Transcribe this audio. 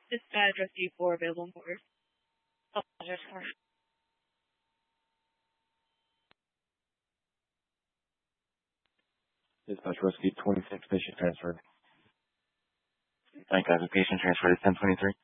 Dispatch Rescue 4 available for orders. Dispatch Rescue 26, patient transferred. Thank you. Patient transferred to 1023.